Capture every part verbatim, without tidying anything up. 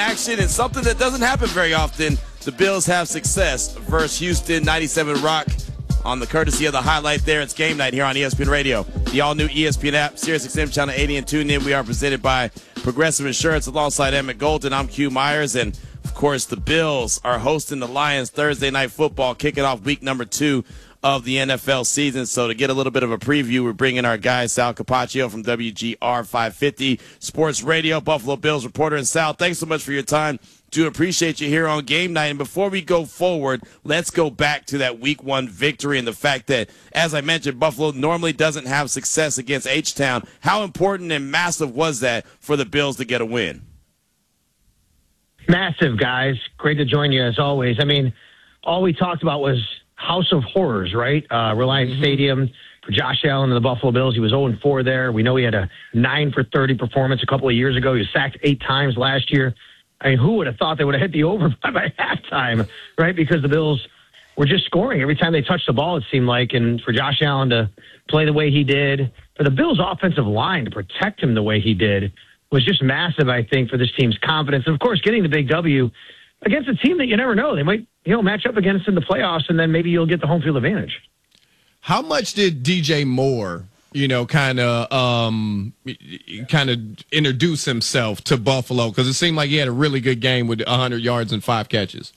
Action and something that doesn't happen very often. The Bills have success versus Houston. ninety-seven Rock on the courtesy of the highlight there. It's game night here on E S P N Radio, the all-new E S P N app, SiriusXM Channel eighty, and tune in. We are presented by Progressive Insurance alongside Emmett Golden. I'm Q Myers, and of course the Bills are hosting the Lions Thursday Night Football, kicking off week number two of the N F L season. So to get a little bit of a preview, we're bringing our guy Sal Capaccio from W G R five fifty Sports Radio, Buffalo Bills reporter. And Sal, thanks so much for your time. Do appreciate you here on game night. And before we go forward, let's go back to that week one victory and the fact that, as I mentioned, Buffalo normally doesn't have success against H-Town. How important and massive was that for the Bills to get a win? Massive, guys. Great to join you as always. I mean, all we talked about was House of Horrors, right? Uh, Reliance mm-hmm. Stadium for Josh Allen and the Buffalo Bills. He was oh and four there. We know he had a nine for thirty performance a couple of years ago. He was sacked eight times last year. I mean, who would have thought they would have hit the over by, by halftime, right? Because the Bills were just scoring every time they touched the ball, it seemed like. And for Josh Allen to play the way he did, for the Bills' offensive line to protect him the way he did, was just massive, I think, for this team's confidence. And, of course, getting the big W against a team that you never know. They might, you know, match up against in the playoffs, and then maybe you'll get the home field advantage. How much did D J Moore, you know, kind of um, kind of introduce himself to Buffalo? Because it seemed like he had a really good game with one hundred yards and five catches.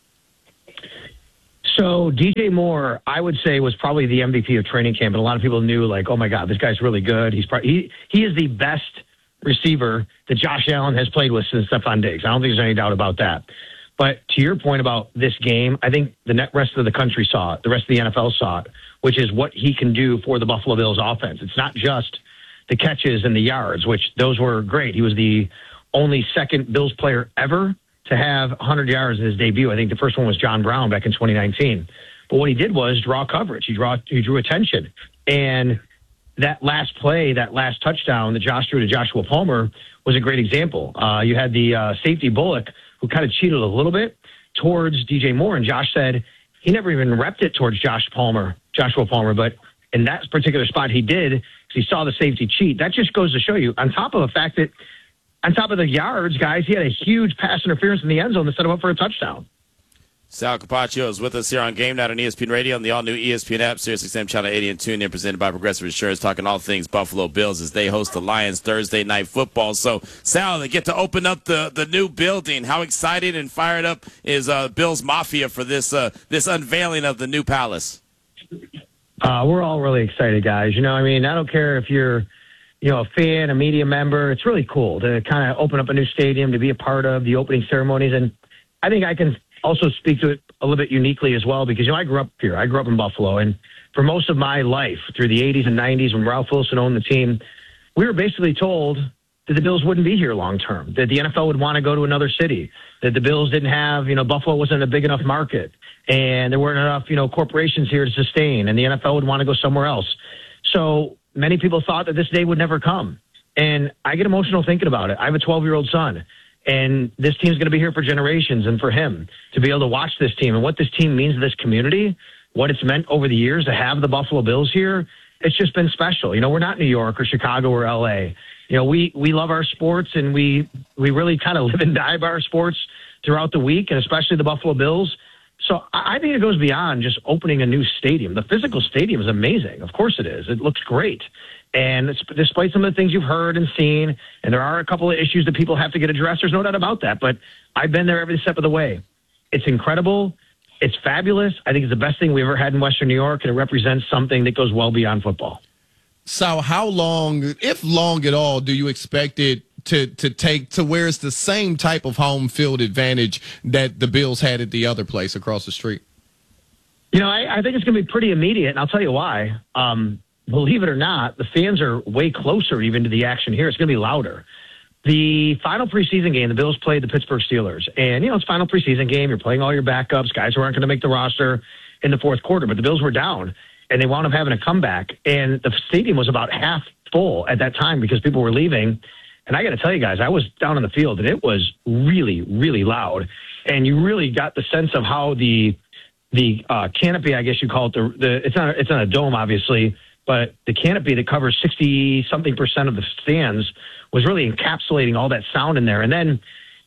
So D J Moore, I would say, was probably the M V P of training camp, and a lot of people knew, like, oh, my God, this guy's really good. He's probably, he, he is the best receiver that Josh Allen has played with since Stephon Diggs. I don't think there's any doubt about that. But to your point about this game, I think the net rest of the country saw it. The rest of the N F L saw it, which is what he can do for the Buffalo Bills offense. It's not just the catches and the yards, which those were great. He was the only second Bills player ever to have one hundred yards in his debut. I think the first one was John Brown back in twenty nineteen. But what he did was draw coverage. He, draw, he drew attention. And that last play, that last touchdown that Josh threw to Joshua Palmer was a great example. Uh, you had the uh, safety Bullock, who kind of cheated a little bit towards D J Moore. And Josh said he never even repped it towards Josh Palmer, Joshua Palmer. But in that particular spot, he did because he saw the safety cheat. That just goes to show you, on top of the fact that, on top of the yards, guys, he had a huge pass interference in the end zone to set him up for a touchdown. Sal Capaccio is with us here on Game Night on E S P N Radio and the all-new E S P N app, SiriusXM Channel eighty, and tune in, presented by Progressive Insurance, talking all things Buffalo Bills as they host the Lions Thursday Night Football. So, Sal, they get to open up the, the new building. How excited and fired up is uh, Bills Mafia for this uh, this unveiling of the new palace? Uh, we're all really excited, guys. You know, I mean, I don't care if you're, you know, a fan, a media member. It's really cool to kind of open up a new stadium, to be a part of the opening ceremonies. And I think I can also speak to it a little bit uniquely as well, because, you know, I grew up here. I grew up in Buffalo. And for most of my life, through the eighties and nineties, when Ralph Wilson owned the team, we were basically told that the Bills wouldn't be here long term, that the N F L would want to go to another city, that the Bills didn't have, you know, Buffalo wasn't a big enough market, and there weren't enough, you know, corporations here to sustain, and the N F L would want to go somewhere else. So many people thought that this day would never come. And I get emotional thinking about it. I have a twelve-year-old son, and this team's going to be here for generations. And for him to be able to watch this team and what this team means to this community, what it's meant over the years to have the Buffalo Bills here, it's just been special. You know, we're not New York or Chicago or L A. You know, we, we love our sports, and we, we really kind of live and die by our sports throughout the week, and especially the Buffalo Bills. So I think it goes beyond just opening a new stadium. The physical stadium is amazing. Of course it is. It looks great. And it's, despite some of the things you've heard and seen, and there are a couple of issues that people have to get addressed, there's no doubt about that. But I've been there every step of the way. It's incredible. It's fabulous. I think it's the best thing we've ever had in Western New York, and it represents something that goes well beyond football. So how long, if long at all, do you expect it to, to take to where it's the same type of home field advantage that the Bills had at the other place across the street? You know, I, I think it's going to be pretty immediate, and I'll tell you why. Um, Believe it or not, the fans are way closer even to the action here. It's going to be louder. The final preseason game, the Bills played the Pittsburgh Steelers. And, you know, it's final preseason game. You're playing all your backups, guys who aren't going to make the roster in the fourth quarter. But the Bills were down, and they wound up having a comeback. And the stadium was about half full at that time because people were leaving. And I got to tell you guys, I was down on the field, and it was really, really loud. And you really got the sense of how the the uh, canopy, I guess you call it, the, the it's not it's not a dome, obviously, but the canopy that covers sixty-something percent of the stands was really encapsulating all that sound in there. And then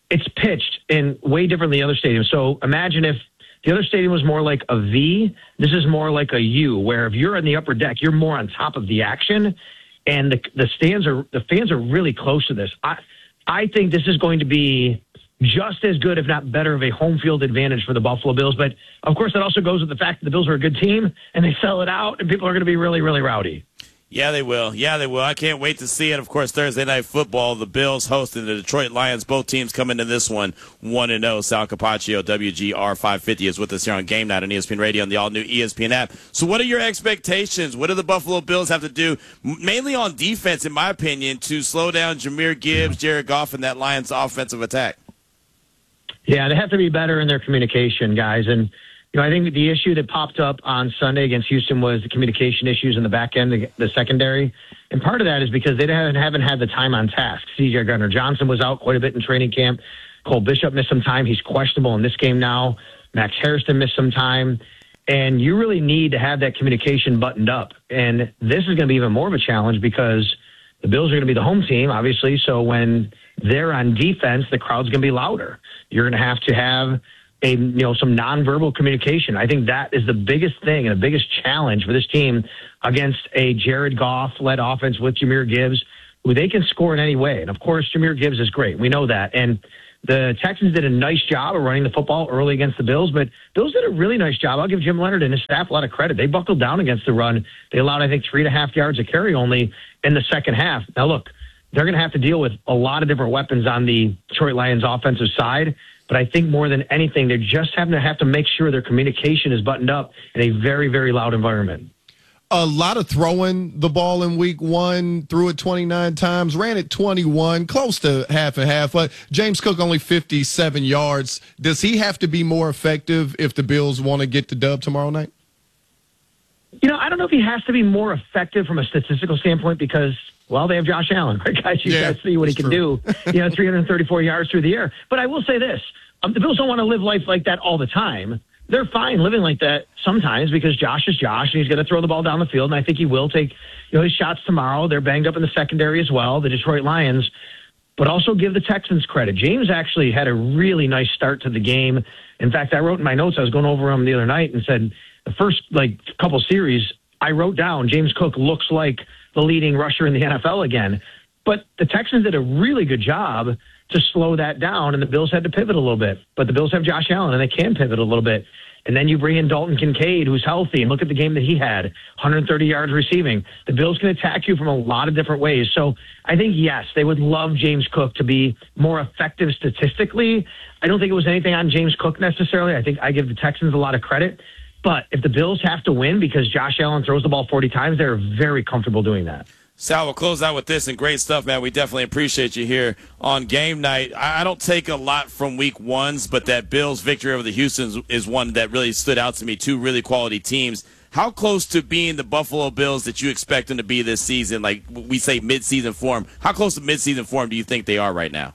it's pitched in way different than the other stadiums. So imagine if the other stadium was more like a V. This is more like a U, where if you're in the upper deck, you're more on top of the action, and the the stands are the fans are really close to this. I I think this is going to be just as good, if not better, of a home field advantage for the Buffalo Bills. But of course, that also goes with the fact that the Bills are a good team and they sell it out, and people are going to be really, really rowdy. Yeah, they will. Yeah, they will. I can't wait to see it. Of course, Thursday Night Football, the Bills hosting the Detroit Lions. Both teams come into this one one and oh. Sal Capaccio, W G R five fifty, is with us here on Game Night on E S P N Radio and the all-new E S P N app. So what are your expectations? What do the Buffalo Bills have to do, mainly on defense, in my opinion, to slow down Jahmyr Gibbs, Jared Goff, and that Lions offensive attack? Yeah, they have to be better in their communication, guys. And, you know, I think the issue that popped up on Sunday against Houston was the communication issues in the back end, the, the secondary. And part of that is because they haven't, haven't had the time on task. C J Gardner-Johnson was out quite a bit in training camp. Cole Bishop missed some time. He's questionable in this game now. Max Harrison missed some time. And you really need to have that communication buttoned up. And this is going to be even more of a challenge because the Bills are going to be the home team, obviously. So when they're on defense, the crowd's going to be louder. You're going to have to have a, you know, some nonverbal communication. I think that is the biggest thing and the biggest challenge for this team against a Jared Goff-led offense with Jahmyr Gibbs, who they can score in any way. And, of course, Jahmyr Gibbs is great. We know that. And the Texans did a nice job of running the football early against the Bills, but Bills did a really nice job. I'll give Jim Leonard and his staff a lot of credit. They buckled down against the run. They allowed, I think, three and a half yards of carry only in the second half. Now, look, they're going to have to deal with a lot of different weapons on the Detroit Lions offensive side, but I think more than anything, they're just having to have to make sure their communication is buttoned up in a very, very loud environment. A lot of throwing the ball in week one, threw it twenty-nine times, ran it twenty-one, close to half and half. But James Cook only fifty-seven yards. Does he have to be more effective if the Bills want to get the dub tomorrow night? You know, I don't know if he has to be more effective from a statistical standpoint because, well, they have Josh Allen, right, guys? You yeah, guys see what he can true. do. You know, three hundred thirty-four yards through the air. But I will say this. Um, the Bills don't want to live life like that all the time. They're fine living like that sometimes because Josh is Josh and he's going to throw the ball down the field. And I think he will take, you know, his shots tomorrow. They're banged up in the secondary as well, the Detroit Lions. But also give the Texans credit. James actually had a really nice start to the game. In fact, I wrote in my notes, I was going over them the other night and said the first like couple series, I wrote down James Cook looks like the leading rusher in the N F L again. But the Texans did a really good job to slow that down, and the Bills had to pivot a little bit. But the Bills have Josh Allen, and they can pivot a little bit. And then you bring in Dalton Kincaid, who's healthy, and look at the game that he had, one hundred thirty yards receiving. The Bills can attack you from a lot of different ways. So I think, yes, they would love James Cook to be more effective statistically. I don't think it was anything on James Cook necessarily. I think I give the Texans a lot of credit. But if the Bills have to win because Josh Allen throws the ball forty times, they're very comfortable doing that. Sal, we'll close out with this, and great stuff, man. We definitely appreciate you here on Game Night. I don't take a lot from week ones, but that Bills victory over the Houstons is one that really stood out to me. Two really quality teams. How close to being the Buffalo Bills that you expect them to be this season? Like we say, mid-season form. How close to mid-season form do you think they are right now?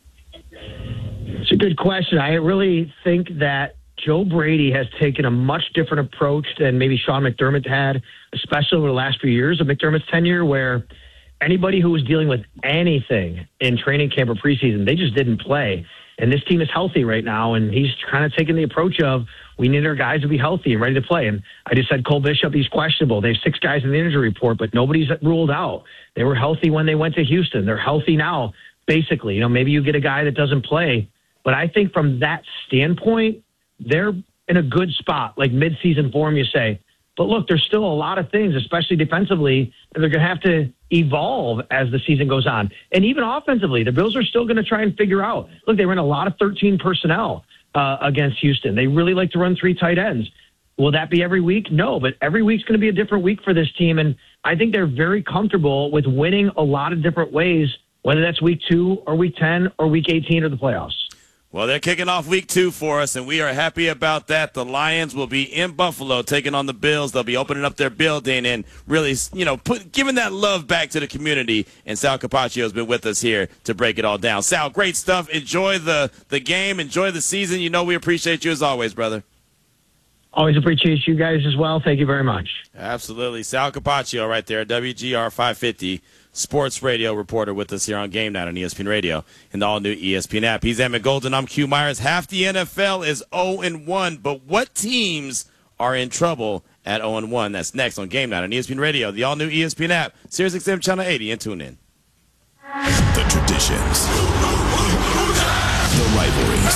It's a good question. I really think that Joe Brady has taken a much different approach than maybe Sean McDermott had, especially over the last few years of McDermott's tenure, where anybody who was dealing with anything in training camp or preseason, they just didn't play. And this team is healthy right now, and he's kind of taking the approach of we need our guys to be healthy and ready to play. And I just said Cole Bishop, he's questionable. They have six guys in the injury report, but nobody's ruled out. They were healthy when they went to Houston. They're healthy now, basically. You know, maybe you get a guy that doesn't play. But I think from that standpoint, they're in a good spot, like mid-season form, you say. But look, there's still a lot of things, especially defensively, that they're going to have to evolve as the season goes on. And even offensively, the Bills are still going to try and figure out. Look, they ran a lot of thirteen personnel uh, against Houston. They really like to run three tight ends. Will that be every week? No, but every week's going to be a different week for this team. And I think they're very comfortable with winning a lot of different ways, whether that's week two or week ten or week eighteen or the playoffs. Well, they're kicking off week two for us, and we are happy about that. The Lions will be in Buffalo taking on the Bills. They'll be opening up their building and really, you know, put, giving that love back to the community. And Sal Capaccio has been with us here to break it all down. Sal, great stuff. Enjoy the, the game. Enjoy the season. You know we appreciate you as always, brother. Always appreciate you guys as well. Thank you very much. Absolutely. Sal Capaccio right there, W G R five fifty. sports radio reporter with us here on Game Night on E S P N Radio and the all-new E S P N app. He's Emmett Golden. I'm Q Myers. Half the N F L is oh and one, but what teams are in trouble at oh and one? That's next on Game Night on E S P N Radio, the all-new E S P N app, Sirius X M Channel eighty, and tune in. The traditions, the rivalries,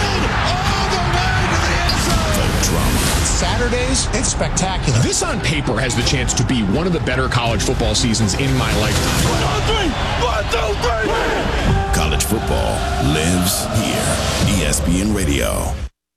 the drama. Saturdays, it's spectacular. This on paper has the chance to be one of the better college football seasons in my lifetime. One, two, three. One, two, three. College football lives here. E S P N Radio.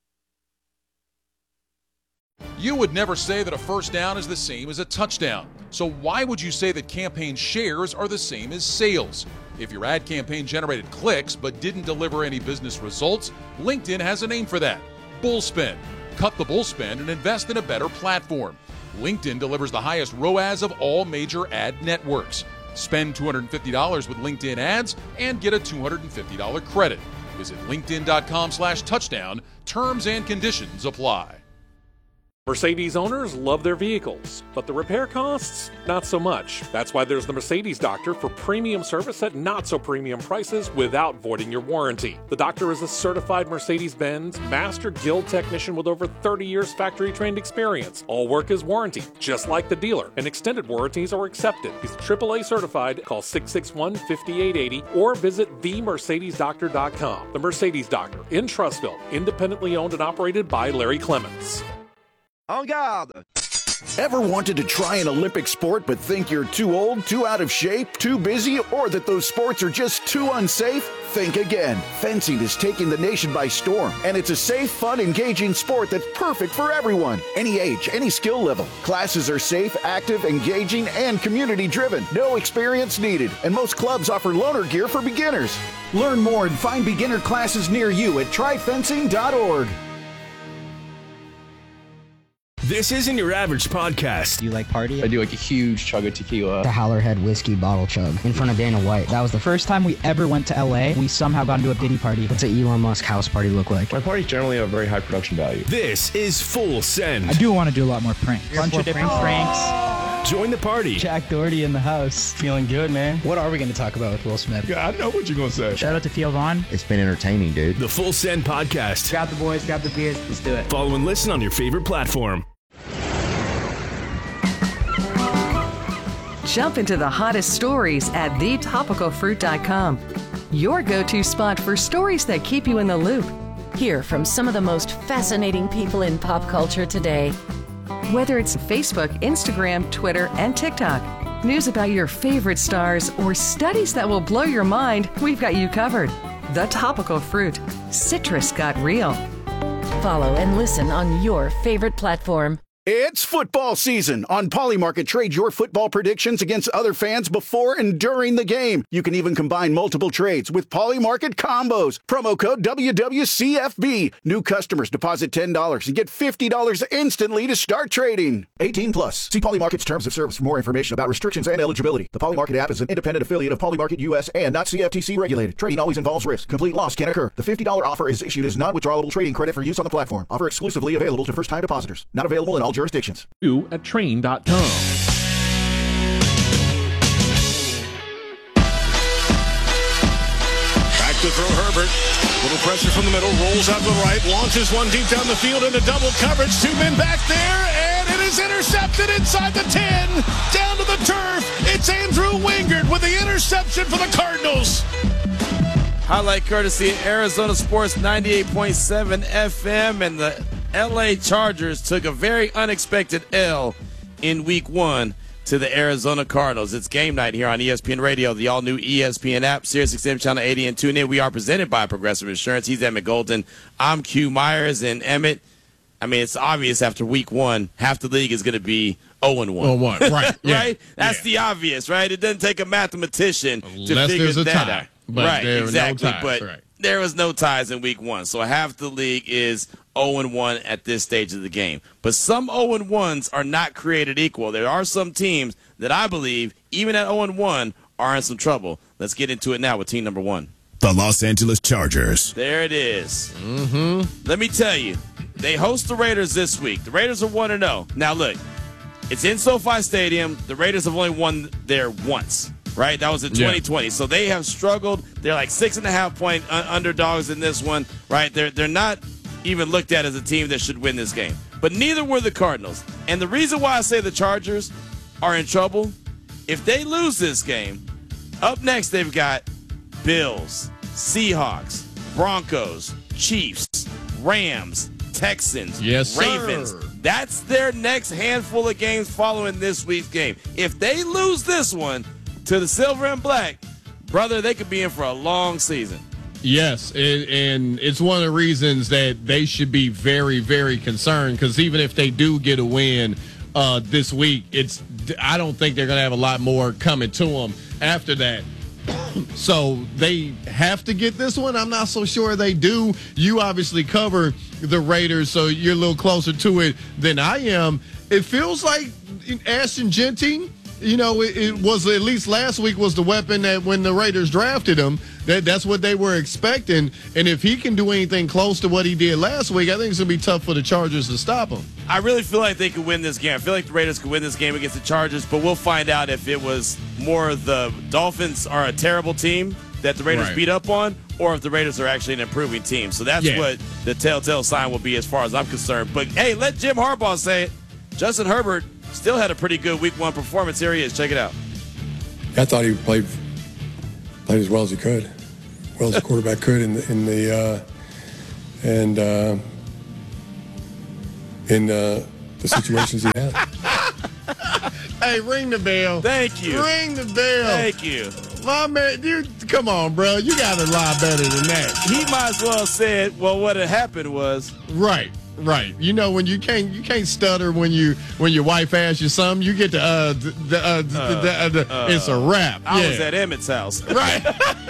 You would never say that a first down is the same as a touchdown. So why would you say that campaign shares are the same as sales? If your ad campaign generated clicks but didn't deliver any business results, LinkedIn has a name for that: Bullspend. Cut the bullspend and invest in a better platform. LinkedIn delivers the highest R O A S of all major ad networks. Spend two hundred fifty dollars with LinkedIn ads and get a two hundred fifty dollars credit. Visit linkedin.com slash touchdown. Terms and conditions apply. Mercedes owners love their vehicles, but the repair costs, not so much. That's why there's the Mercedes Doctor for premium service at not so premium prices without voiding your warranty. The Doctor is a certified Mercedes-Benz Master Guild technician with over thirty years factory trained experience. All work is warranty, just like the dealer, and extended warranties are accepted. He's triple A certified. Call six six one, five eight eight zero or visit the mercedes doctor dot com. The Mercedes Doctor in Trussville, independently owned and operated by Larry Clements. En garde! Ever wanted to try an Olympic sport but think you're too old, too out of shape, too busy, or that those sports are just too unsafe? Think again. Fencing is taking the nation by storm, and it's a safe, fun, engaging sport that's perfect for everyone. Any age, any skill level. Classes are safe, active, engaging, and community-driven. No experience needed, and most clubs offer loaner gear for beginners. Learn more and find beginner classes near you at try fencing dot org. This isn't your average podcast. Do you like party? I do like a huge chug of tequila. The Howlerhead whiskey bottle chug in front of Dana White. That was the first time we ever went to L A. We somehow got into a Diddy party. What's an Elon Musk house party look like? My parties generally have very high production value. This is Full Send. I do want to do a lot more pranks. A bunch of different pranks. Join the party. Jack Doherty in the house. Feeling good, man. What are we going to talk about with Will Smith? Yeah, I know what you're going to say. Shout out to Theo Vaughn. It's been entertaining, dude. The Full Send podcast. Grab the boys, grab the beers. Let's do it. Follow and listen on your favorite platform. Jump into the hottest stories at the topical fruit dot com. Your go-to spot for stories that keep you in the loop. Hear from some of the most fascinating people in pop culture today. Whether it's Facebook, Instagram, Twitter, and TikTok, news about your favorite stars, or studies that will blow your mind, we've got you covered. The Topical Fruit. Citrus got real. Follow and listen on your favorite platform. It's football season. On Polymarket, trade your football predictions against other fans before and during the game. You can even combine multiple trades with Polymarket combos. Promo code W W C F B. New customers deposit ten dollars and get fifty dollars instantly to start trading. eighteen plus. See Polymarket's terms of service for more information about restrictions and eligibility. The Polymarket app is an independent affiliate of Polymarket U S and not C F T C regulated. Trading always involves risk. Complete loss can occur. The fifty dollars offer is issued as non-withdrawable trading credit for use on the platform. Offer exclusively available to first-time depositors. Not available in all jurisdictions. You at train dot com. Back to throw Herbert. Little pressure from the middle. Rolls out to the right. Launches one deep down the field into double coverage. Two men back there. And it is intercepted inside the ten. Down to the turf. It's Andrew Wingard with the interception for the Cardinals. Highlight courtesy of Arizona Sports ninety-eight point seven F M, and the L A Chargers took a very unexpected L in week one to the Arizona Cardinals. It's game night here on E S P N Radio, the all-new E S P N app, Sirius X M Channel eighty, and tune in. We are presented by Progressive Insurance. He's Emmett Golden. I'm Q Myers. And Emmett, I mean, it's obvious after week one, half the league is going to be oh and one. oh and one, right. Yeah. Right? That's yeah. the obvious, right? It doesn't take a mathematician Unless to figure there's a that tie, out. but Right, there exactly. Are no ties, but right. there was no ties in week one. So half the league is oh and one at this stage of the game. But some oh and ones are not created equal. There are some teams that I believe, even at oh and one, are in some trouble. Let's get into it now with team number one. The Los Angeles Chargers. There it is. Mm-hmm. Let me tell you, they host the Raiders this week. The Raiders are one and oh. Now, look, it's in SoFi Stadium. The Raiders have only won there once. right? That was in twenty twenty. Yeah. So they have struggled. They're like six and a half point un- underdogs in this one, right? They're they're not even looked at as a team that should win this game. But neither were the Cardinals. And the reason why I say the Chargers are in trouble, if they lose this game, up next they've got Bills, Seahawks, Broncos, Chiefs, Rams, Texans, yes, Ravens. Sir. That's their next handful of games following this week's game. If they lose this one to the Silver and Black, brother, they could be in for a long season. Yes, and, and it's one of the reasons that they should be very, very concerned, because even if they do get a win uh, this week, it's I don't think they're going to have a lot more coming to them after that. So they have to get this one. I'm not so sure they do. You obviously cover the Raiders, so you're a little closer to it than I am. It feels like Ashton Jeanty, you know, it, it was at least last week was the weapon that when the Raiders drafted him, that that's what they were expecting. And if he can do anything close to what he did last week, I think it's going to be tough for the Chargers to stop him. I really feel like they could win this game. I feel like the Raiders could win this game against the Chargers, but we'll find out if it was more the Dolphins are a terrible team that the Raiders right. beat up on, or if the Raiders are actually an improving team. So that's yeah. what the telltale sign will be as far as I'm concerned. But, hey, let Jim Harbaugh say it. Justin Herbert still had a pretty good week one performance. Here he is. Check it out. I thought he played played as well as he could, well as a quarterback could in the, in the uh, and uh, in uh, the situations he had. Hey, ring the bell. Thank you. Ring the bell. Thank you. My man, you come on, bro. You got a lot better than that. He might as well said, well, what had happened was right. Right, you know when you can't you can't stutter when you when your wife asks you something, you get to uh the, the, uh, uh, the, uh, the uh, it's a wrap. I yeah. was at Emmett's house. Right.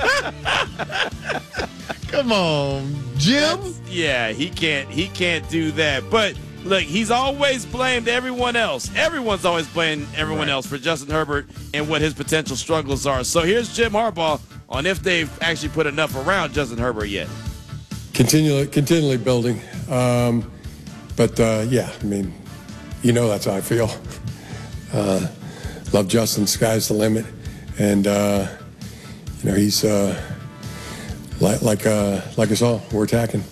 Come on, Jim. That's, yeah, he can't he can't do that. But look, he's always blamed everyone else. Everyone's always blamed everyone right. else for Justin Herbert and what his potential struggles are. So here's Jim Harbaugh on if they've actually put enough around Justin Herbert yet. Continually, continually building. Um, but, uh, yeah, I mean, you know that's how I feel. Uh, love Justin. Sky's the limit. And, uh, you know, he's uh, like like, uh, like us all. We're attacking.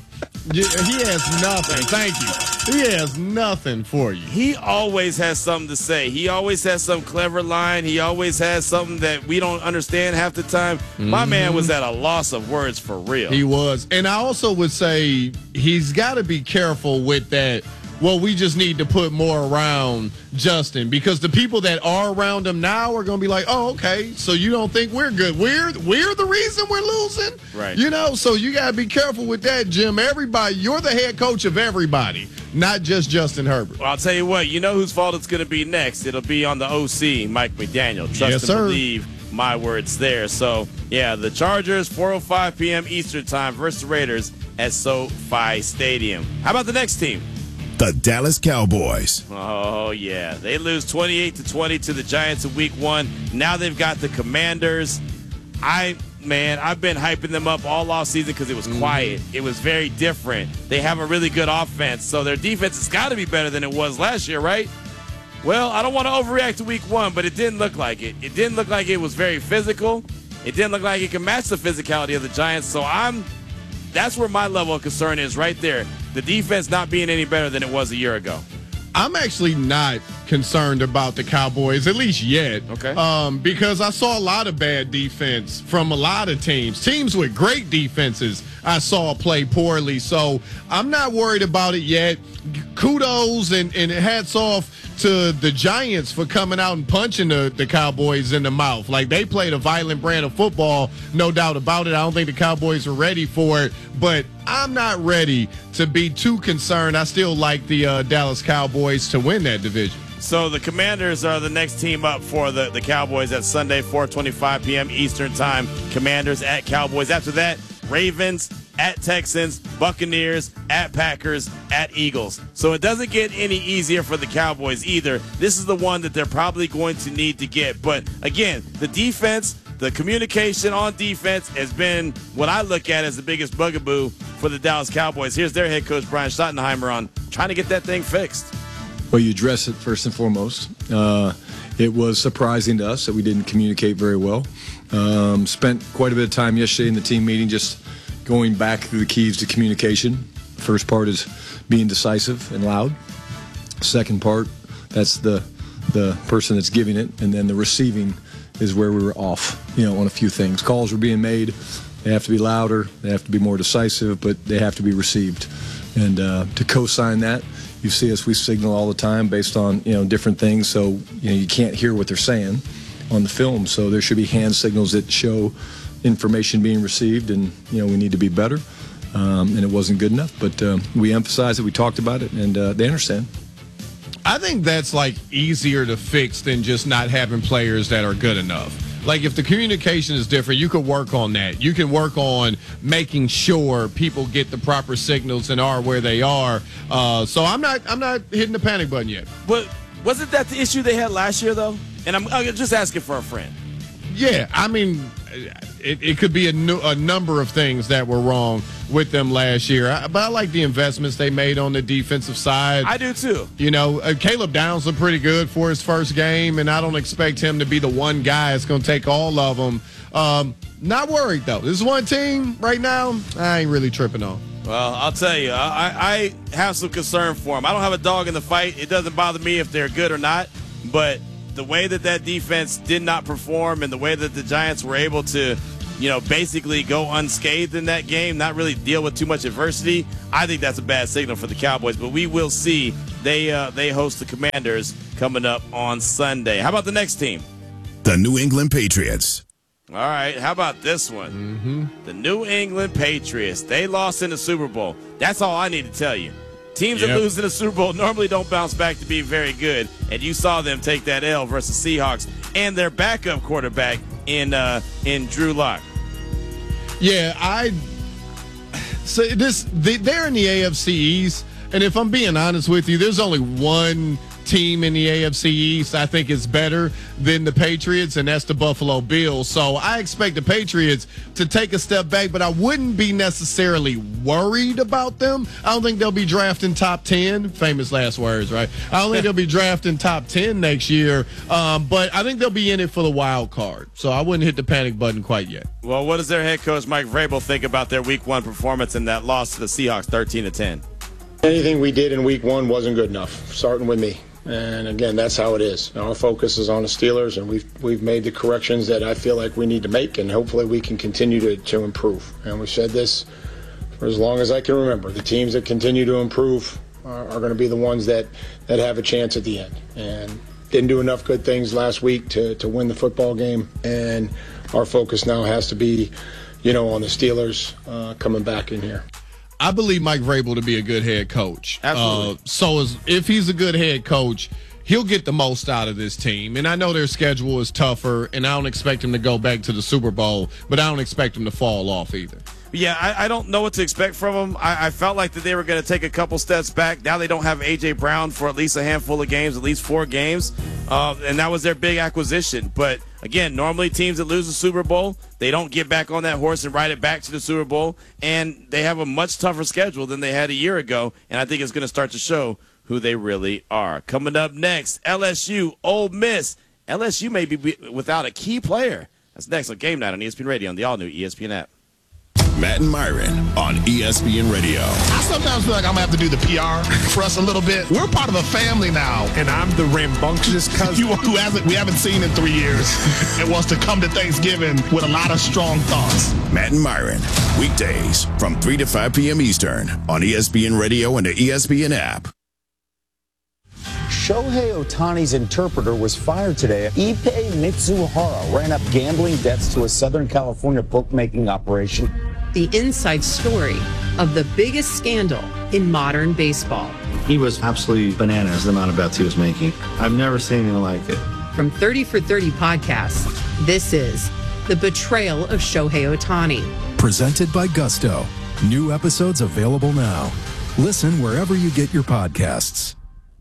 He has nothing. Thank you. He has nothing for you. He always has something to say. He always has some clever line. He always has something that we don't understand half the time. Mm-hmm. My man was at a loss of words for real. He was. And I also would say he's got to be careful with that. Well, we just need to put more around Justin, because the people that are around him now are going to be like, oh, okay, so you don't think we're good. We're we're the reason we're losing? Right. You know, so you got to be careful with that, Jim. Everybody, you're the head coach of everybody, not just Justin Herbert. Well, I'll tell you what, you know whose fault it's going to be next. It'll be on the O C, Mike McDaniel. Trust yes, and sir. believe my words there. So, yeah, the Chargers, four oh five p.m. Eastern time versus the Raiders at SoFi Stadium. How about the next team? The Dallas Cowboys. Oh, yeah. They lose twenty-eight to twenty to the Giants in week one. Now they've got the Commanders. I, man, I've been hyping them up all off season because it was quiet. Mm-hmm. It was very different. They have a really good offense, so their defense has got to be better than it was last year, right? Well, I don't want to overreact to week one, but it didn't look like it. It didn't look like it was very physical. It didn't look like it could match the physicality of the Giants, so I'm that's where my level of concern is right there. The defense not being any better than it was a year ago. I'm actually not concerned about the Cowboys, at least yet. Okay. Um, because I saw a lot of bad defense from a lot of teams. Teams with great defenses I saw play poorly. So I'm not worried about it yet. Kudos and, and hats off to the Giants for coming out and punching the, the Cowboys in the mouth. Like, they played a violent brand of football, no doubt about it. I don't think the Cowboys are ready for it, but I'm not ready to be too concerned. I still like the uh, Dallas Cowboys to win that division. So the Commanders are the next team up for the, the Cowboys at Sunday, four twenty-five p.m. Eastern time. Commanders at Cowboys. After that, Ravens at Texans, Buccaneers, at Packers, at Eagles. So it doesn't get any easier for the Cowboys either. This is the one that they're probably going to need to get. But again, the defense, the communication on defense has been what I look at as the biggest bugaboo for the Dallas Cowboys. Here's their head coach, Brian Schottenheimer, on trying to get that thing fixed. Well, you address it first and foremost. Uh, it was surprising to us that we didn't communicate very well. Um, spent quite a bit of time yesterday in the team meeting just going back through the keys to communication. First part is being decisive and loud. Second part, that's the the person that's giving it, and then the receiving is where we were off, you know, on a few things. Calls were being made. They have to be louder. They have to be more decisive, but they have to be received. And uh, to co-sign that, you see us, we signal all the time based on, you know, different things. So, you know, you can't hear what they're saying on the film. So there should be hand signals that show information being received, and, you know, we need to be better. Um, and it wasn't good enough. But um, we emphasized it. We talked about it, and uh, they understand. I think that's like easier to fix than just not having players that are good enough. Like if the communication is different, you could work on that. You can work on making sure people get the proper signals and are where they are. Uh, so I'm not I'm not hitting the panic button yet. But wasn't that the issue they had last year though? And I'm, I'm just asking for a friend. Yeah, I mean, it, it could be a, new, a number of things that were wrong with them last year. I, but I like the investments they made on the defensive side. I do too. You know, uh, Caleb Downs looked pretty good for his first game, and I don't expect him to be the one guy that's going to take all of them. Um, not worried, though. This is one team right now I ain't really tripping on. Well, I'll tell you, I, I have some concern for them. I don't have a dog in the fight. It doesn't bother me if they're good or not, but the way that that defense did not perform and the way that the Giants were able to, you know, basically go unscathed in that game, not really deal with too much adversity, I think that's a bad signal for the Cowboys. But we will see. They uh, they host the Commanders coming up on Sunday. How about the next team? The New England Patriots. All right, how about this one? Mm-hmm. The New England Patriots. They lost in the Super Bowl. That's all I need to tell you. Teams Yep. that lose in the Super Bowl normally don't bounce back to be very good, and you saw them take that L versus Seahawks and their backup quarterback in uh, in Drew Lock. Yeah, I. So this they, they're in the A F C East, and if I'm being honest with you, there's only one team in the A F C East I think is better than the Patriots, and that's the Buffalo Bills. So I expect the Patriots to take a step back, but I wouldn't be necessarily worried about them. I don't think they'll be drafting top ten. Famous last words, right? I don't think they'll be drafting top ten next year, um, but I think they'll be in it for the wild card. So I wouldn't hit the panic button quite yet. Well, what does their head coach Mike Vrabel think about their Week One performance and that loss to the Seahawks, thirteen to ten? Anything we did in Week One wasn't good enough. Starting with me. And again, that's how it is. Our focus is on the Steelers, and we've we've made the corrections that I feel like we need to make, and hopefully we can continue to, to improve. And we've said this for as long as I can remember. The teams that continue to improve are, are going to be the ones that, that have a chance at the end. And didn't do enough good things last week to, to win the football game, and our focus now has to be, you know, on the Steelers uh, coming back in here. I believe Mike Vrabel to be a good head coach. Absolutely. Uh, so as, if he's a good head coach, he'll get the most out of this team. And I know their schedule is tougher, and I don't expect him to go back to the Super Bowl, but I don't expect him to fall off either. Yeah, I, I don't know what to expect from them. I, I felt like that they were going to take a couple steps back. Now they don't have A J. Brown for at least a handful of games, at least four games. Uh, and that was their big acquisition. But, again, normally teams that lose the Super Bowl, they don't get back on that horse and ride it back to the Super Bowl. And they have a much tougher schedule than they had a year ago. And I think it's going to start to show who they really are. Coming up next, L S U, Ole Miss. L S U may be without a key player. That's next on Game Night on E S P N Radio on the all-new E S P N app. Matt and Myron on E S P N Radio. I sometimes feel like I'm going to have to do the P R for us a little bit. We're part of a family now. And I'm the rambunctious cousin. You who hasn't, we haven't seen in three years and wants to come to Thanksgiving with a lot of strong thoughts. Matt and Myron, weekdays from three to five p.m. Eastern on E S P N Radio and the E S P N app. Shohei Ohtani's interpreter was fired today. Ippei Mitsuhara ran up gambling debts to a Southern California bookmaking operation. The inside story of the biggest scandal in modern baseball. He was absolutely bananas, the amount of bets he was making. I've never seen anything like it. From thirty for thirty podcasts, this is The Betrayal of Shohei Ohtani. Presented by Gusto. New episodes available now. Listen wherever you get your podcasts.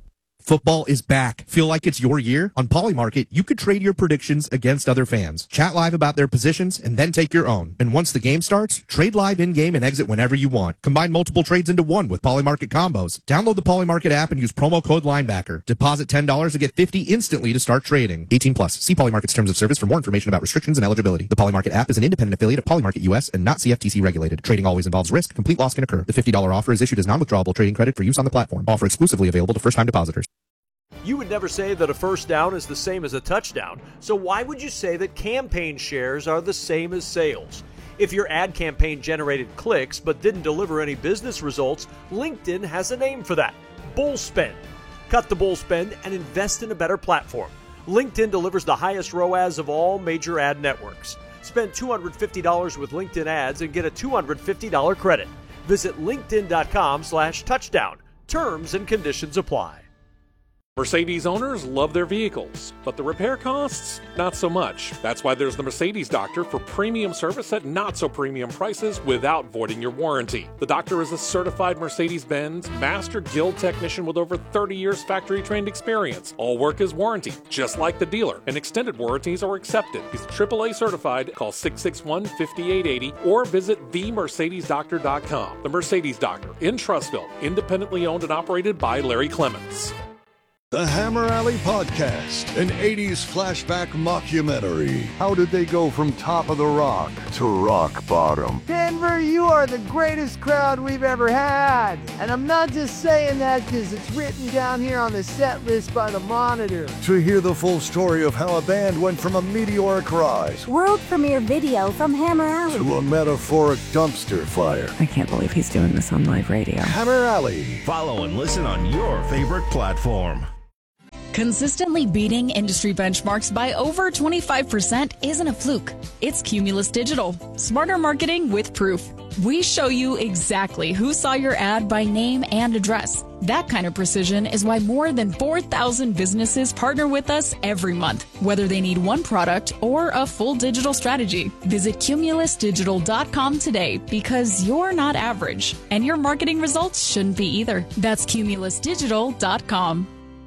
Football is back. Feel like it's your year? On Polymarket, you could trade your predictions against other fans. Chat live about their positions and then take your own. And once the game starts, trade live in-game and exit whenever you want. Combine multiple trades into one with Polymarket combos. Download the Polymarket app and use promo code Linebacker. Deposit ten dollars to get fifty dollars instantly to start trading. eighteen plus. See Polymarket's terms of service for more information about restrictions and eligibility. The Polymarket app is an independent affiliate of Polymarket U S and not C F T C regulated. Trading always involves risk. Complete loss can occur. The fifty dollars offer is issued as non-withdrawable trading credit for use on the platform. Offer exclusively available to first-time depositors. You would never say that a first down is the same as a touchdown, so why would you say that campaign shares are the same as sales? If your ad campaign generated clicks but didn't deliver any business results, LinkedIn has a name for that: bull spend. Cut the bull spend and invest in a better platform. LinkedIn delivers the highest R O A S of all major ad networks. Spend two hundred fifty dollars with LinkedIn ads and get a two hundred fifty dollars credit. Visit linkedin.com slash touchdown. Terms and conditions apply. Mercedes owners love their vehicles, but the repair costs, not so much. That's why there's the Mercedes Doctor for premium service at not-so-premium prices without voiding your warranty. The doctor is a certified Mercedes-Benz Master Guild technician with over thirty years factory-trained experience. All work is warranty, just like the dealer, and extended warranties are accepted. He's triple A certified. Call six six one, five eight eight zero or visit the mercedes doctor dot com. The Mercedes Doctor in Trussville, independently owned and operated by Larry Clements. The Hammer Alley Podcast, an eighties flashback mockumentary. How did they go from top of the rock to rock bottom? Denver, you are the greatest crowd we've ever had. And I'm not just saying that because it's written down here on the set list by the Monitor. To hear the full story of how a band went from a meteoric rise, world premiere video from Hammer Alley, to a metaphoric dumpster fire. I can't believe he's doing this on live radio. Hammer Alley. Follow and listen on your favorite platform. Consistently beating industry benchmarks by over twenty-five percent isn't a fluke. It's Cumulus Digital. Smarter marketing with proof. We show you exactly who saw your ad by name and address. That kind of precision is why more than four thousand businesses partner with us every month, whether they need one product or a full digital strategy. Visit cumulus digital dot com today because you're not average, and your marketing results shouldn't be either. That's cumulus digital dot com.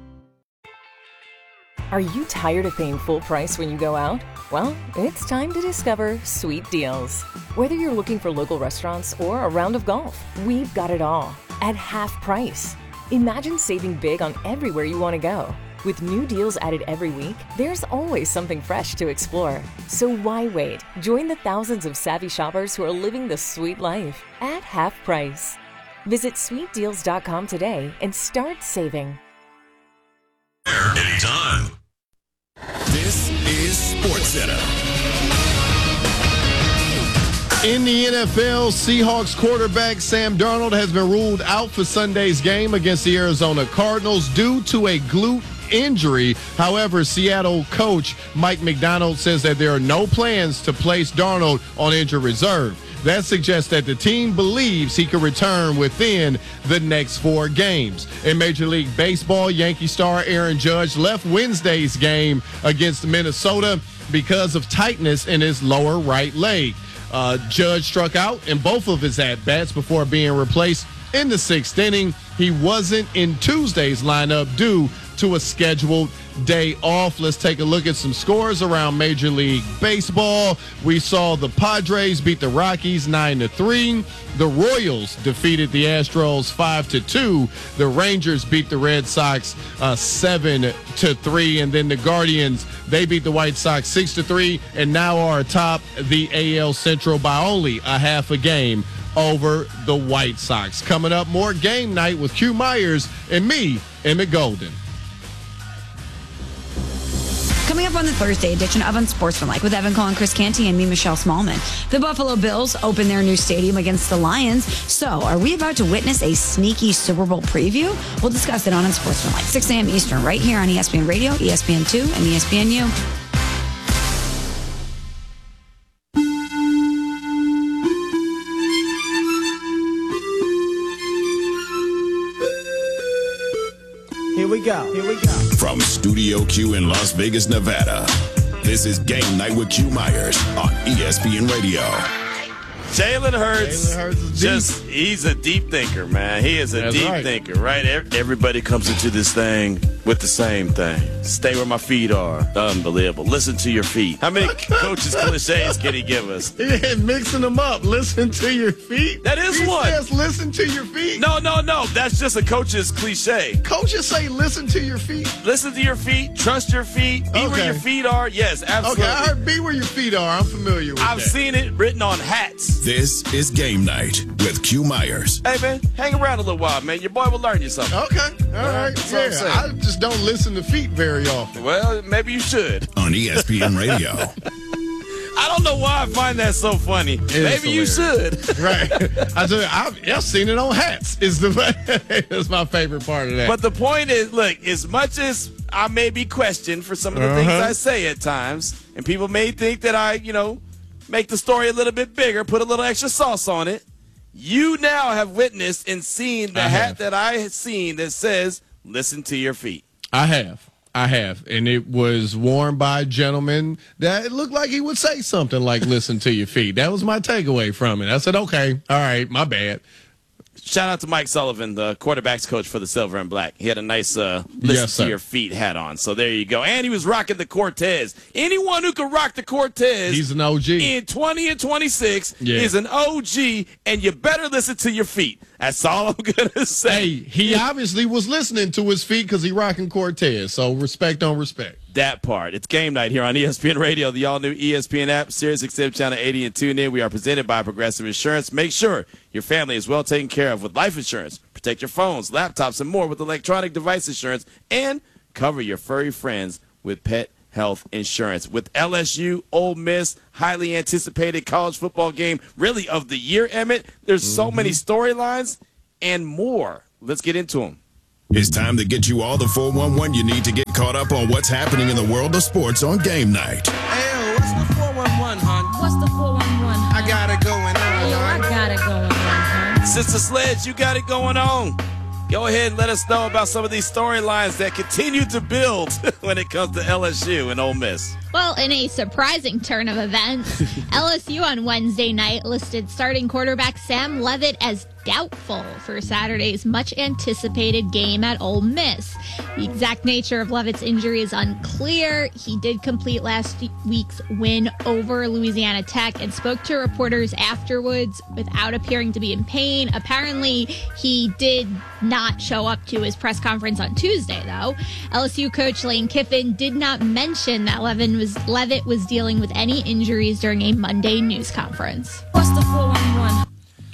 Are you tired of paying full price when you go out? Well, it's time to discover Sweet Deals. Whether you're looking for local restaurants or a round of golf, we've got it all at half price. Imagine saving big on everywhere you want to go. With new deals added every week, there's always something fresh to explore. So why wait? Join the thousands of savvy shoppers who are living the sweet life at half price. Visit sweet deals dot com today and start saving. Anytime. This is SportsCenter. In the N F L, Seahawks quarterback Sam Darnold has been ruled out for Sunday's game against the Arizona Cardinals due to a glute injury. However, Seattle coach Mike McDonald says that there are no plans to place Darnold on injured reserve. That suggests that the team believes he could return within the next four games. In Major League Baseball, Yankee star Aaron Judge left Wednesday's game against Minnesota because of tightness in his lower right leg. Uh, Judge struck out in both of his at-bats before being replaced in the sixth inning. He wasn't in Tuesday's lineup due to a scheduled day off. Let's take a look at some scores around Major League Baseball. We saw the Padres beat the Rockies nine to three. The Royals defeated the Astros five to two. The Rangers beat the Red Sox uh, seven to three. And then the Guardians, they beat the White Sox six to three and now are atop the A L Central by only a half a game over the White Sox. Coming up, more Game Night with Q Myers and me, Emmett Golden. Coming up on the Thursday edition of Unsportsmanlike with Evan Cole, Chris Canty, and me, Michelle Smallman. The Buffalo Bills open their new stadium against the Lions. So, are we about to witness a sneaky Super Bowl preview? We'll discuss it on Unsportsmanlike, six a.m. Eastern, right here on E S P N Radio, E S P N two, and E S P N U. Here we go. Here we go. From Studio Q in Las Vegas, Nevada, this is Game Night with Q Myers on E S P N Radio. Jalen Hurts, Jalen Hurts is just he's a deep thinker, man. He is a That's deep right. thinker, right? Everybody comes into this thing with the same thing. Stay where my feet are. Unbelievable. Listen to your feet. How many coaches cliches can he give us? Yeah, mixing them up. Listen to your feet. That is he one. Says, listen to your feet. No, no, no. That's just a coach's cliche. Coaches say listen to your feet. Listen to your feet. Trust your feet. Be okay. where your feet are. Yes, absolutely. Okay, I heard be where your feet are. I'm familiar with I've that. I've seen it written on hats. This is Game Night with Q Myers. Hey, man, hang around a little while, man. Your boy will learn you something. Okay, all right. That's yeah, I just don't listen to feet very often. Well, maybe you should. On E S P N Radio. I don't know why I find that so funny. It maybe you should. Right. I tell you, I've, I've seen it on hats. Is the that's my favorite part of that. But the point is, look, as much as I may be questioned for some of the uh-huh. things I say at times, and people may think that I, you know, make the story a little bit bigger, put a little extra sauce on it, you now have witnessed and seen the I hat have. that I had seen that says, listen to your feet. I have. I have. And it was worn by a gentleman that it looked like he would say something like, listen to your feet. That was my takeaway from it. I said, okay, all right, my bad. Shout out to Mike Sullivan, the quarterback's coach for the Silver and Black. He had a nice uh, listen Yes, to sir. your feet hat on. So there you go. And he was rocking the Cortez. Anyone who can rock the Cortez He's an O G. in twenty and twenty-six Yeah. is an O G, and you better listen to your feet. That's all I'm going to say. Hey, he obviously was listening to his feet because he rocking Cortez. So respect on respect. That part. It's game night here on E S P N Radio, the all-new E S P N app, SiriusXM Channel eighty, and tune in. We are presented by Progressive Insurance. Make sure your family is well taken care of with life insurance. Protect your phones, laptops, and more with electronic device insurance. And cover your furry friends with pet health insurance. With L S U, Ole Miss, highly anticipated college football game, really of the year, Emmett. There's so many storylines and more. Let's get into them. It's time to get you all the four one one you need to get caught up on what's happening in the world of sports on Game Night. Hey, what's the four one one, hon? What's the four one one? I got it going on, Hey, I hon. got it going on, huh? Sister Sledge, you got it going on. Go ahead and let us know about some of these storylines that continue to build when it comes to L S U and Ole Miss. Well, in a surprising turn of events, L S U on Wednesday night listed starting quarterback Sam Leavitt as doubtful for Saturday's much-anticipated game at Ole Miss. The exact nature of Leavitt's injury is unclear. He did complete last week's win over Louisiana Tech and spoke to reporters afterwards without appearing to be in pain. Apparently, he did not show up to his press conference on Tuesday, though. L S U coach Lane Kiffin did not mention that Levin was, Leavitt was dealing with any injuries during a Monday news conference. What's the four one one?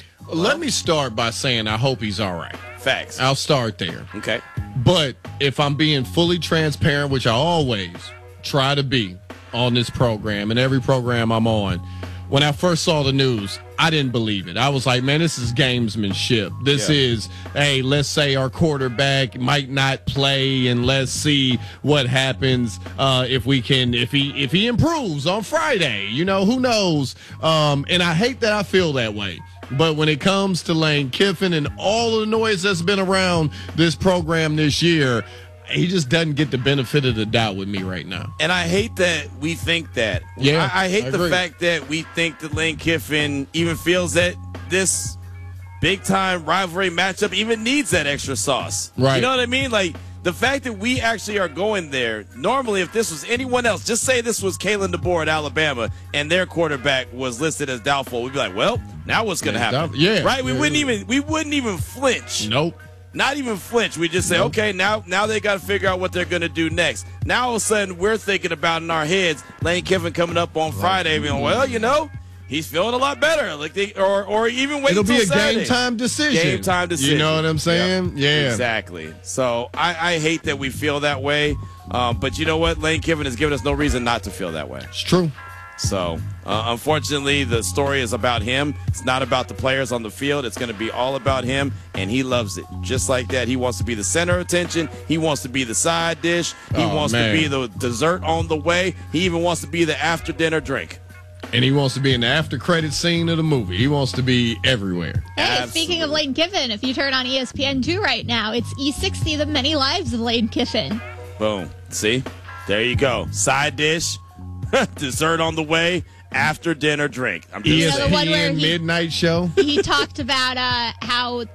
Let me start by saying I hope he's all right. Facts. I'll start there. Okay. But if I'm being fully transparent, which I always try to be on this program and every program I'm on, when I first saw the news, I didn't believe it. I was like, man, this is gamesmanship. This Yeah. is, hey, let's say our quarterback might not play and let's see what happens uh, if we can, if he if he improves on Friday. You know, who knows? Um, and I hate that I feel that way. But when it comes to Lane Kiffin and all of the noise that's been around this program this year, he just doesn't get the benefit of the doubt with me right now. And I hate that we think that. Yeah, I, I hate I the agree. fact that we think that Lane Kiffin even feels that this big-time rivalry matchup even needs that extra sauce. Right. You know what I mean? Like, the fact that we actually are going there, normally if this was anyone else, just say this was Kalen DeBoer at Alabama and their quarterback was listed as doubtful, we'd be like, well, now what's going to Yeah, happen? doubt- yeah. Right? We Yeah. wouldn't even we wouldn't even flinch. Nope. Not even flinch. We just say, Nope. okay, now now they got to figure out what they're going to do next. Now all of a sudden we're thinking about in our heads Lane Kiffin coming up on Friday, being, well, you know, he's feeling a lot better. Like they, or or even wait It'll until be a Saturday. game time decision. Game time decision. You know what I'm saying? Yep. Yeah. Exactly. So I, I hate that we feel that way. Um, but you know what? Lane Kiffin has given us no reason not to feel that way. It's true. So, uh, unfortunately, the story is about him. It's not about the players on the field. It's going to be all about him, and he loves it. Just like that, he wants to be the center of attention. He wants to be the side dish. He Oh, wants man. to be the dessert on the way. He even wants to be the after-dinner drink. And he wants to be in the after credit scene of the movie. He wants to be everywhere. Hey, speaking of Lane Kiffin, if you turn on E S P N two right now, it's E sixty, The Many Lives of Lane Kiffin. Boom. See? There you go. Side dish, dessert on the way, after-dinner drink. I'm just You know, the saying. one where E S P N he- midnight show. He talked about uh, how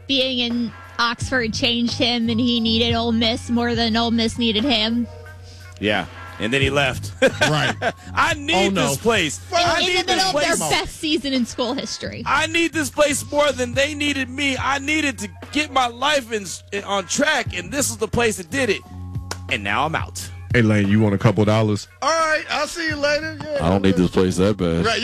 being in Oxford changed him and he needed Ole Miss more than Ole Miss needed him. Yeah. And then he left. Right. I need Oh, no. this place. In, I in need the middle this of their place. best season in school history. I need this place more than they needed me. I needed to get my life in, in, on track, and this is the place that did it. And now I'm out. Hey, Lane, you want a couple dollars? All right, I'll see you later. Yeah. I don't need this place that bad. Right,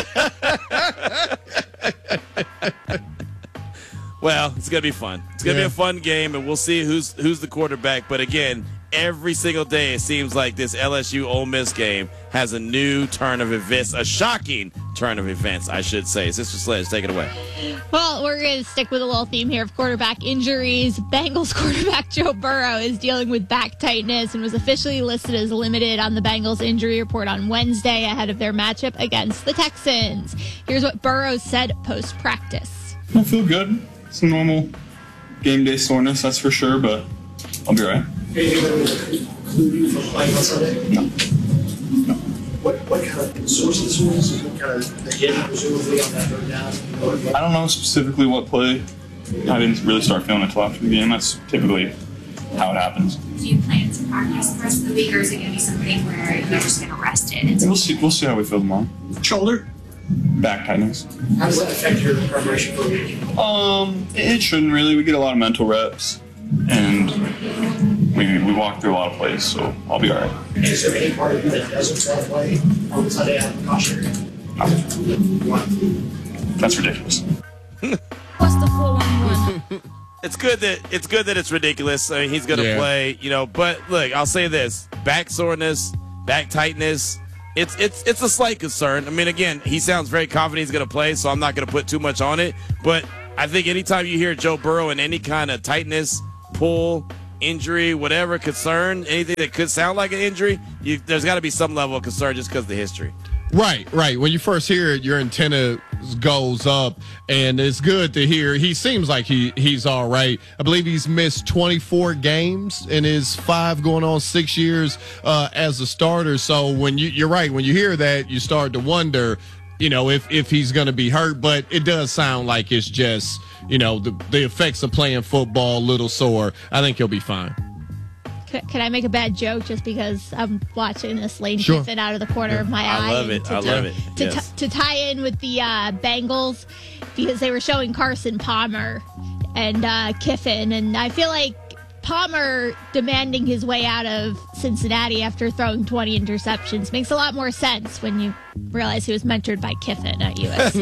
yeah. Well, it's gonna be fun. It's gonna Yeah. be a fun game, and we'll see who's who's the quarterback. But again, every single day it seems like this L S U Ole Miss game has a new turn of events, a shocking turn of events, I should say. Sister Sledge, take it away. Well, we're going to stick with a little theme here of quarterback injuries. Bengals quarterback Joe Burrow is dealing with back tightness and was officially listed as limited on the Bengals injury report on Wednesday ahead of their matchup against the Texans. Here's what Burrow said post-practice. I feel good. It's a normal game day soreness, that's for sure, but I'll be all right. Are you able to include you from playing on Sunday? No. No. What, what kind of source of the source? What kind of the hit, presumably, on that third down? You know, what- I don't know specifically what play. I didn't really start feeling it until after the game. That's typically how it happens. Do you plan to practice the rest of the week, or is it going to be something where you're just going to rest it? Until- We'll see. We'll see how we feel tomorrow. Shoulder? Back tightness. How does that affect your preparation for a week? Um, it shouldn't really. We get a lot of mental reps, and we we walk through a lot of plays, so I'll be all right. Is there any part of you that doesn't want to play on Sunday out of cautionary? No. That's ridiculous. What's the four one one? It's good that it's good that it's ridiculous. I mean, he's going to Yeah. play, you know. But look, I'll say this: back soreness, back tightness. It's it's it's a slight concern. I mean, again, he sounds very confident he's going to play, so I'm not going to put too much on it. But I think anytime you hear Joe Burrow in any kind of tightness, pull, injury, whatever concern, anything that could sound like an injury, you, there's got to be some level of concern just because of the history. Right, right. When you first hear it, your antenna goes up, and it's good to hear. He seems like he he's all right. I believe he's missed twenty-four games in his five going on six years uh, as a starter. So when you you're right, when you hear that, you start to wonder, you know, if if he's going to be hurt. But it does sound like it's just, you know, the the effects of playing football, a little sore. I think he'll be fine. Can, can I make a bad joke just because I'm watching this Lane Sure. Kiffin out of the corner of my I eye? love and it. to I ti- love it. To, Yes. t- to tie in with the uh, Bengals, because they were showing Carson Palmer and uh, Kiffin, and I feel like Palmer demanding his way out of Cincinnati after throwing twenty interceptions makes a lot more sense when you realize he was mentored by Kiffin at U S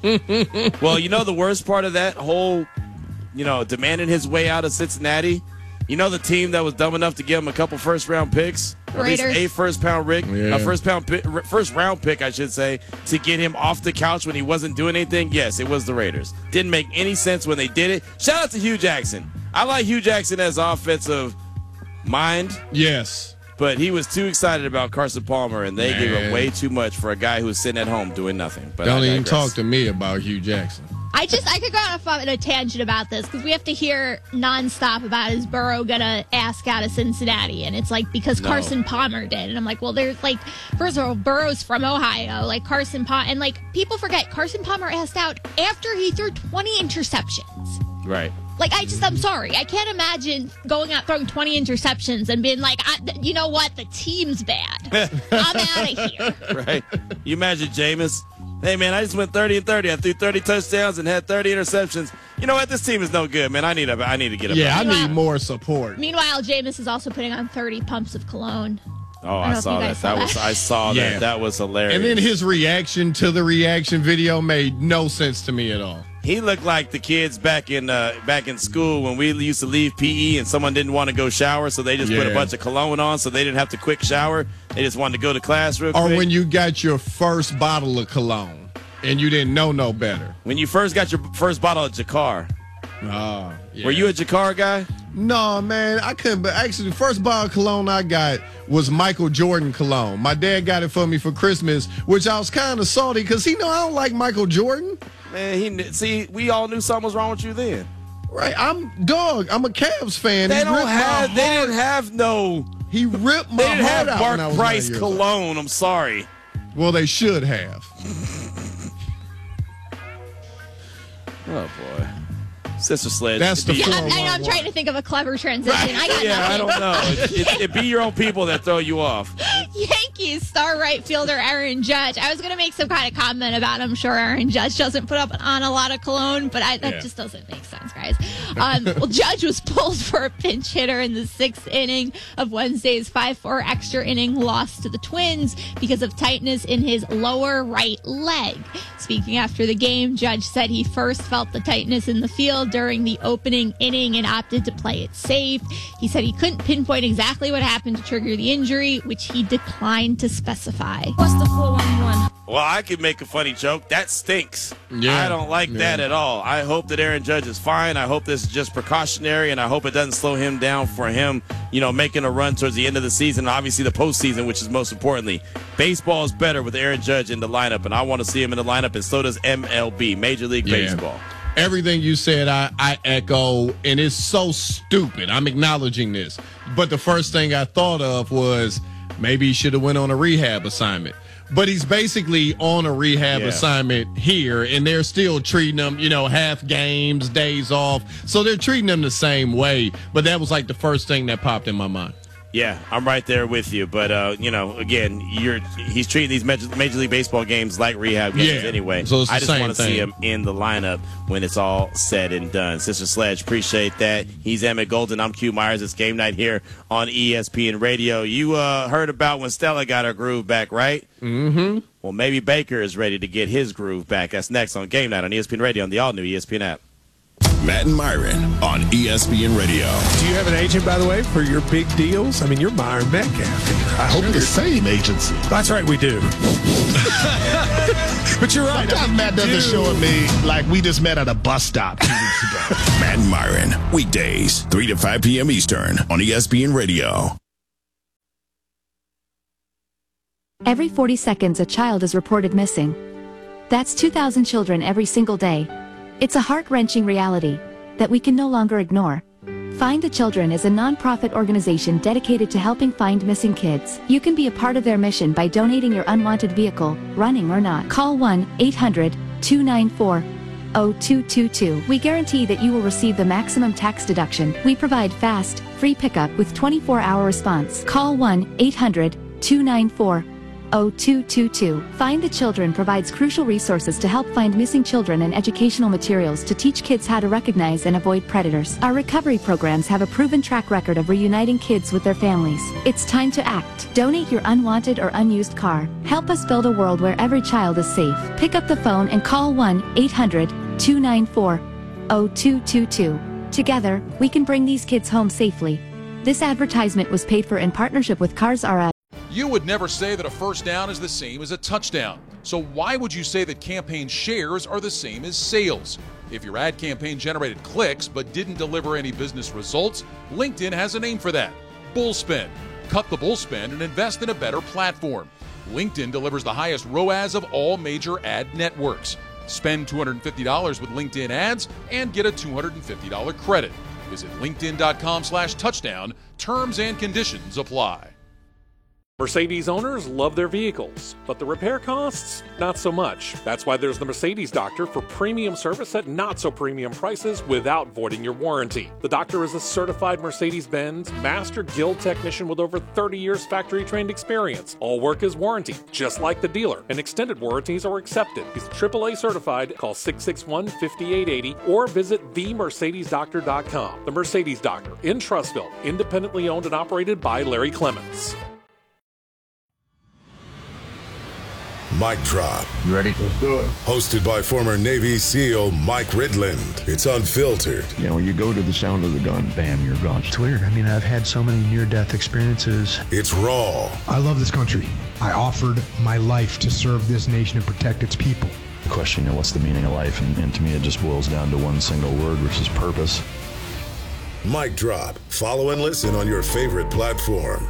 C. Well, you know the worst part of that whole, you know, demanding his way out of Cincinnati. You know the team that was dumb enough to give him a couple first round picks, or at least Raiders. a first pound rig, Yeah. a first pound pi- first round pick, I should say, to get him off the couch when he wasn't doing anything. Yes, it was the Raiders. Didn't make any sense when they did it. Shout out to Hugh Jackson. I like Hugh Jackson as offensive mind. Yes. But he was too excited about Carson Palmer, and they gave him Man. way too much for a guy who was sitting at home doing nothing. But Don't I even digress. talk to me about Hugh Jackson. I just I could go off on a tangent about this because we have to hear nonstop about is Burrow gonna ask out of Cincinnati, and it's like because No. Carson Palmer did, and I'm like, well, there's like first of all, Burrow's from Ohio, like Carson Palmer, and like people forget Carson Palmer asked out after he threw twenty interceptions. Right. Like I just I'm sorry, I can't imagine going out throwing twenty interceptions and being like, I, you know what, the team's bad. I'm out of here. Right. You imagine Jameis. Hey, man, I just went thirty and thirty. I threw thirty touchdowns and had thirty interceptions. You know what? This team is no good, man. I need a, I need to get a Yeah, I better- need more support. Meanwhile, Jameis is also putting on thirty pumps of cologne. Oh, I don't I, know if saw you that. guys That saw was that. I saw Yeah. that. That was hilarious. And then his reaction to the reaction video made no sense to me at all. He looked like the kids back in uh, back in school when we used to leave P E and someone didn't want to go shower, so they just put a Yeah. bunch of cologne on, so they didn't have to quick shower. They just wanted to go to class real Or quick. when you got your first bottle of cologne and you didn't know no better. When you first got your first bottle of Jakar. Oh, yeah. Were you a Jakar guy? No, man, I couldn't. But actually, the first bottle of cologne I got was Michael Jordan cologne. My dad got it for me for Christmas, which I was kind of salty because he know I don't like Michael Jordan. Man, he kn- see, we all knew something was wrong with you then. Right, I'm dog. I'm a Cavs fan. They He don't ripped my have. They heart- didn't have no. He ripped my They didn't heart have out when I Mark was Price nine years old. cologne. I'm sorry. Well, they should have. Oh boy. Sister Sledge. That's the Yeah, I, I know. I'm trying to think of a clever transition. I got yeah, nothing. I don't know. It, it, it be your own people that throw you off. Yankees star right fielder Aaron Judge. I was going to make some kind of comment about I'm sure Aaron Judge doesn't put up on a lot of cologne, but I, that Yeah. just doesn't make sense, guys. Um, well, Judge was pulled for a pinch hitter in the sixth inning of Wednesday's five four extra inning loss to the Twins because of tightness in his lower right leg. Speaking after the game, Judge said he first felt the tightness in the field during the opening inning and opted to play it safe. He said he couldn't pinpoint exactly what happened to trigger the injury, which he declined to specify. What's the four one one? Well, I could make a funny joke. That stinks. Yeah. I don't like Yeah. that at all. I hope that Aaron Judge is fine. I hope this is just precautionary, and I hope it doesn't slow him down for him, you know, making a run towards the end of the season, and obviously the postseason, which is most importantly. Baseball is better with Aaron Judge in the lineup, and I want to see him in the lineup, and so does M L B, Major League Yeah. Baseball. Everything you said, I, I echo, and it's so stupid. I'm acknowledging this. But the first thing I thought of was maybe he should have went on a rehab assignment. But he's basically on a rehab Yeah. assignment here, and they're still treating him, you know, half games, days off. So they're treating him the same way. But that was like the first thing that popped in my mind. Yeah, I'm right there with you. But, uh, you know, again, you're he's treating these Major, Major League Baseball games like rehab games Yeah. anyway. So it's the I just same want to see thing. him in the lineup when it's all said and done. Sister Sledge, appreciate that. He's Emmett Golden. I'm Q Myers. It's game night here on E S P N Radio. You uh, heard about when Stella got her groove back, right? Mm-hmm. Well, maybe Baker is ready to get his groove back. That's next on Game Night on E S P N Radio on the all-new E S P N app. Matt and Myron on E S P N Radio. Do you have an agent, by the way, for your big deals? I mean, you're Myron Metcalf. I hope the same agency. That's right, we do. But you're right. Sometimes Matt doesn't show at me like we just met at a bus stop two weeks ago. Matt and Myron, weekdays, three to five p.m. Eastern on E S P N Radio. Every forty seconds, a child is reported missing. That's two thousand children every single day. It's a heart-wrenching reality that we can no longer ignore. Find the Children is a non-profit organization dedicated to helping find missing kids. You can be a part of their mission by donating your unwanted vehicle, running or not. Call one eight hundred two nine four zero two two two. We guarantee that you will receive the maximum tax deduction. We provide fast, free pickup with twenty-four hour response. Call one eight hundred two nine four zero two two two. Find the Children provides crucial resources to help find missing children and educational materials to teach kids how to recognize and avoid predators. Our recovery programs have a proven track record of reuniting kids with their families. It's time to act. Donate your unwanted or unused car. Help us build a world where every child is safe. Pick up the phone and call one eight hundred two nine four zero two two two. Together, we can bring these kids home safely. This advertisement was paid for in partnership with Cars R Us. You would never say that a first down is the same as a touchdown. So why would you say that campaign shares are the same as sales? If your ad campaign generated clicks but didn't deliver any business results, LinkedIn has a name for that: Bullspend. Cut the bullspend and invest in a better platform. LinkedIn delivers the highest R O A S of all major ad networks. Spend two hundred fifty dollars with LinkedIn ads and get a two hundred fifty dollars credit. Visit linkedin.com slash touchdown. Terms and conditions apply. Mercedes owners love their vehicles, but the repair costs, not so much. That's why there's the Mercedes Doctor for premium service at not so premium prices without voiding your warranty. The Doctor is a certified Mercedes-Benz Master Guild technician with over thirty years factory-trained experience. All work is warranty, just like the dealer, and extended warranties are accepted. He's triple A certified. Call six six one, five eight eight zero or visit the mercedes doctor dot com. The Mercedes Doctor in Trussville, independently owned and operated by Larry Clements. Mic Drop. You ready? Let's do it. Hosted by former Navy SEAL Mike Ridland. It's unfiltered. You know, you go to the sound of the gun, bam, you're gone. It's weird. I mean, I've had so many near-death experiences. It's raw. I love this country. I offered my life to serve this nation and protect its people. The question, you know, what's the meaning of life? And, and to me, it just boils down to one single word, which is purpose. Mic Drop. Follow and listen on your favorite platform.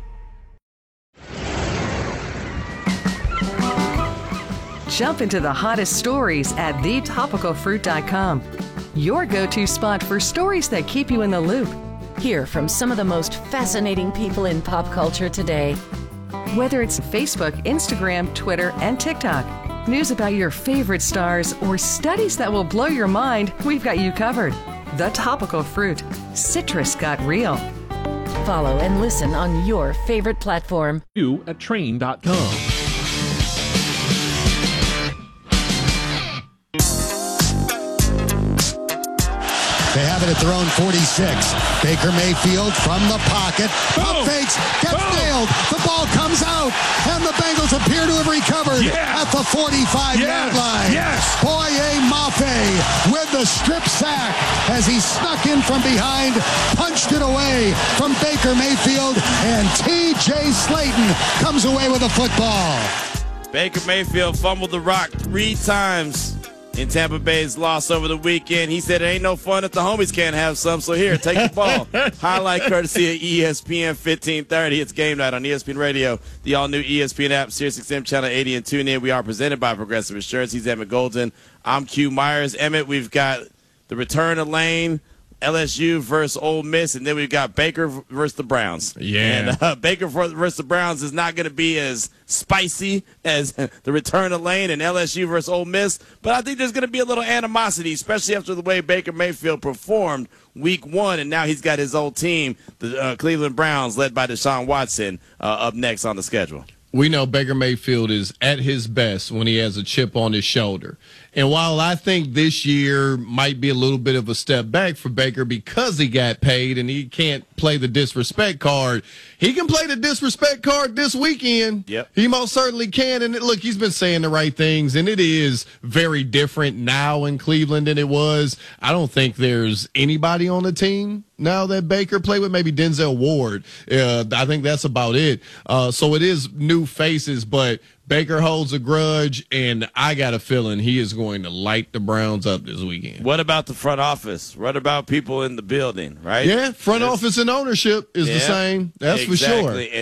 Jump into the hottest stories at the topical fruit dot com. Your go-to spot for stories that keep you in the loop. Hear from some of the most fascinating people in pop culture today. Whether it's Facebook, Instagram, Twitter, and TikTok, News about your favorite stars, or studies that will blow your mind, we've got you covered. The Topical Fruit. Citrus got real. Follow and listen on your favorite platform. You at train dot com. They have it at their own forty-six. Baker Mayfield from the pocket. Pump fakes. Gets Boom. nailed. The ball comes out. And the Bengals appear to have recovered yeah. at the forty-five-yard yes. line. Yes. Boye Mafe with the strip sack as he snuck in from behind, punched it away from Baker Mayfield, and T J Slayton comes away with the football. Baker Mayfield fumbled the rock three times in Tampa Bay's loss over the weekend. He said it ain't no fun if the homies can't have some, so here, take the ball. Highlight courtesy of E S P N fifteen thirty. It's game night on E S P N Radio, the all-new E S P N app, Sirius X M Channel eighty, and tune in. We are presented by Progressive Insurance. He's Emmett Golden. I'm Q Myers. Emmett, we've got the return of Lane, L S U versus Ole Miss, and then we've got Baker versus the Browns. Yeah. And uh, Baker versus the Browns is not going to be as spicy as the return of Lane and L S U versus Ole Miss, but I think there's going to be a little animosity, especially after the way Baker Mayfield performed week one, and now he's got his old team, the uh, Cleveland Browns, led by Deshaun Watson, uh, up next on the schedule. We know Baker Mayfield is at his best when he has a chip on his shoulder. And while I think this year might be a little bit of a step back for Baker because he got paid and he can't play the disrespect card, he can play the disrespect card this weekend. Yep. He most certainly can. And look, he's been saying the right things, and it is very different now in Cleveland than it was. I don't think there's anybody on the team now that Baker played with, maybe Denzel Ward. Uh, I think that's about it. Uh, so it is new faces, but Baker holds a grudge, and I got a feeling he is going to light the Browns up this weekend. What about the front office? What about people in the building, right? Yeah, front That's, office and ownership is yeah, the same. That's exactly. for sure.